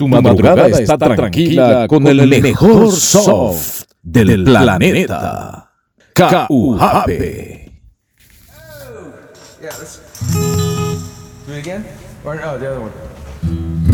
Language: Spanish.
Tu madrugada está tranquila con el mejor soft del planeta. K.U.H.P. Yeah, let's do it again. Or no, the other one.